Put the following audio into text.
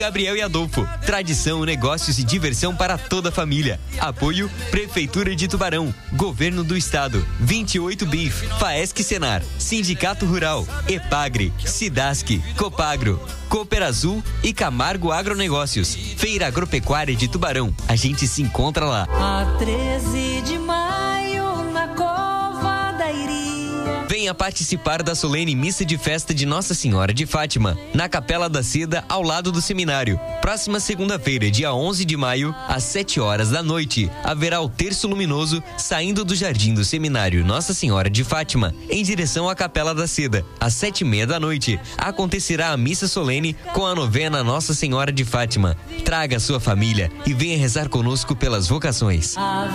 Gabriel e Adolfo. Tradição, negócios e diversão para toda a família. Apoio Prefeitura de Tubarão, Governo do Estado, 28 BIF, Faesc Senar, Sindicato Rural, Epagre, Cidasc, Copagro, Cooper Azul e Camargo Agronegócios. Feira Agropecuária de Tubarão. A gente se encontra lá. A 13 de maio na Cova da Iria. Venha participar da solene missa de festa de Nossa Senhora de Fátima, na Capela da Seda, ao lado do seminário. Próxima segunda-feira, dia 11 de maio, às 7 horas da noite, haverá o terço luminoso saindo do jardim do seminário Nossa Senhora de Fátima, em direção à Capela da Seda. Às 7:30 da noite, acontecerá a missa solene com a novena Nossa Senhora de Fátima. Traga sua família e venha rezar conosco pelas vocações.